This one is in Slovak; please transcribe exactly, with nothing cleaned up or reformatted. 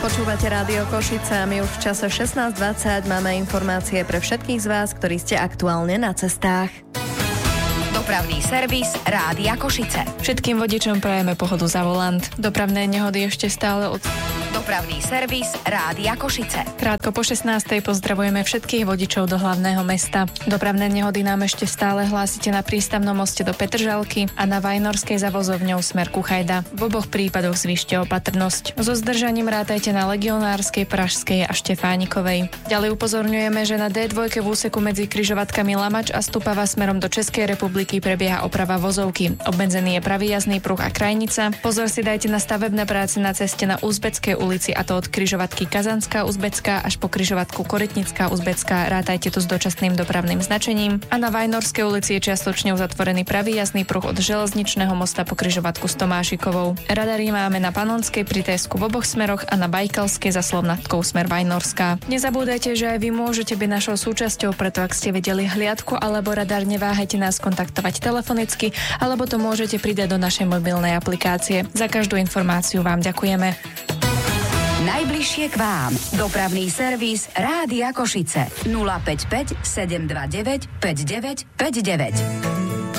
Počúvate Rádio Košice a my už v čase šestnásť dvadsať máme informácie pre všetkých z vás, ktorí ste aktuálne na cestách. Dopravný servis Rádia Košice. Všetkým vodičom prajeme pohodu za volant. Dopravné nehody ešte stále od... Dopravný servis Rádia Košice. Krátko po šestnástej pozdravujeme všetkých vodičov do hlavného mesta. Dopravné nehody nám ešte stále hlásite na prístavnom moste do Petržalky a na Vajnorskej za vozovňou smer Kuchajda. V oboch prípadoch zvýšte opatrnosť. So zdržaním rátajte na Legionárskej, Pražskej a Štefánikovej. Ďalej upozorňujeme, že na dé dva v úseku medzi križovatkami Lamač a Stupava smerom do Českej republiky prebieha oprava vozovky. Obmedzený je pravý jazdný pruh a krajnica. Pozor si dajte na stavebné práce na ceste na Uzbeckej ulici, a to od križovatky Kazanská Uzbecká až po križovatku Korytnická Uzbecká. Rátajte tu s dočasným dopravným značením. A na Vajnorskej ulici je čiastočne uzatvorený pravý jazdný pruh od železničného mosta po križovatku s Tomášikovou. Radary máme na Panonskej pri Tesku v oboch smeroch a na Bajkalskej za Slovnatkou smer Vajnorská. Nezabúdajte, že aj vy môžete byť našou súčasťou, preto ak ste vedeli hliadku alebo radar, neváhajte nás kontaktovať telefonicky, alebo to môžete pridať do našej mobilnej aplikácie. Za každú informáciu vám ďakujeme. Najbližšie k vám. Dopravný servis Rádia Košice. nula päť päť sedem dva deväť päť deväť päť deväť.